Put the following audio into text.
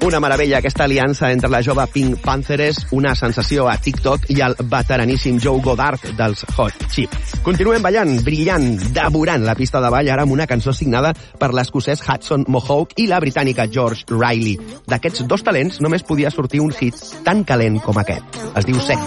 Una meravella, aquesta aliança entre la jove Pink Panthers, una sensació a TikTok, i el veteraníssim Joe Goddard dels Hot Chip. Continuem ballant, brillant, devorant la pista de ball, ara amb una cançó signada per l'escocès Hudson Mohawk i la britànica George Riley. D'aquests dos talents només podia sortir un hit tan calent com aquest. Es diu Sex.